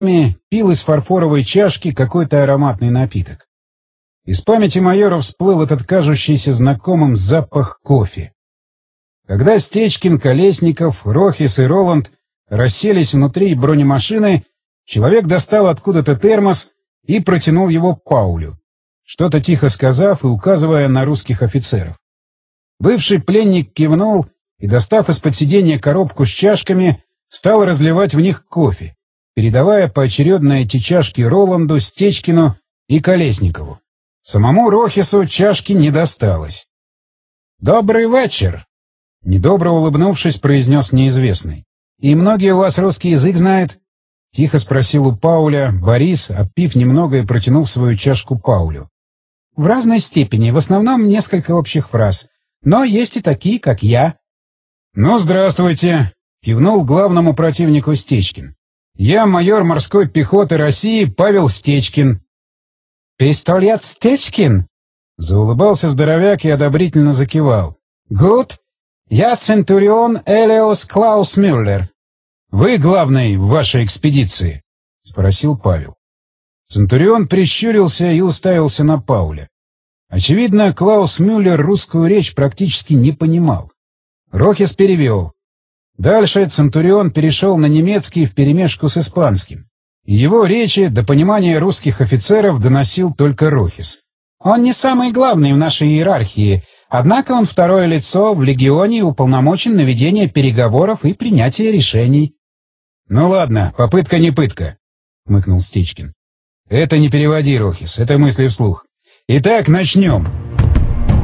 пил из фарфоровой чашки какой-то ароматный напиток. Из памяти майора всплыл этот кажущийся знакомым запах кофе. Когда Стечкин, Колесников, Рохис и Роланд расселись внутри бронемашины, человек достал откуда-то термос и протянул его Паулю, что-то тихо сказав и указывая на русских офицеров. Бывший пленник кивнул и, достав из-под сиденья коробку с чашками, стал разливать в них кофе, передавая поочередно эти чашки Роланду, Стечкину и Колесникову. Самому Рохису чашки не досталось. «Добрый вечер!» — недобро улыбнувшись, произнес неизвестный. «И многие у вас русский язык знают?» — тихо спросил у Пауля Борис, отпив немного и протянув свою чашку Паулю. «В разной степени, в основном несколько общих фраз, но есть и такие, как я». «Ну, здравствуйте!» — кивнул главному противнику Стечкин. «Я майор морской пехоты России Павел Стечкин». «Пистолет Стечкин?» — заулыбался здоровяк и одобрительно закивал. «Гуд. Я центурион Элеос Клаус Мюллер». «Вы главный в вашей экспедиции?» — спросил Павел. Центурион прищурился и уставился на Пауля. Очевидно, Клаус Мюллер русскую речь практически не понимал. Рохис перевел. Дальше Центурион перешел на немецкий вперемешку с испанским. И его речи до понимания русских офицеров доносил только Рохис. «Он не самый главный в нашей иерархии, однако он второе лицо в легионе и уполномочен на ведение переговоров и принятие решений». «Ну ладно, попытка не пытка», — хмыкнул Стечкин. «Это не переводи, Рохис, это мысли вслух. Итак, начнем».